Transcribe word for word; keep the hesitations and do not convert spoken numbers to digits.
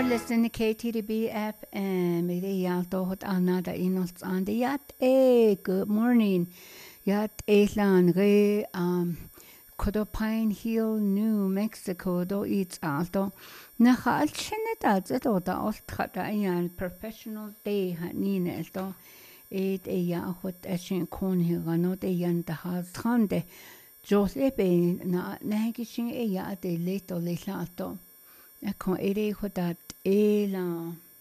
are listening to K T D B F M. Yalto hot anada inots and yat eh. Good morning. Yat ehlan re um Codo Pine Hill, New Mexico. Do it's alto. Naha alchinet azo da ostkata yan professional day hanine do. It a ya hot ashin kon here no de yan da has trande. Joseph na nagishin e ya de leto le lato. Ecco, ere hodat e la